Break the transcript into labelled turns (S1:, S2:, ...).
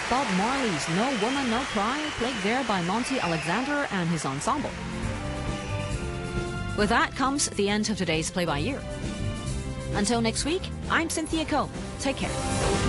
S1: Bob Marley's No Woman, No Cry, played there by Monty Alexander and his ensemble. With that comes the end of today's Play by Ear. Until next week, I'm Cynthia Ko. Take care.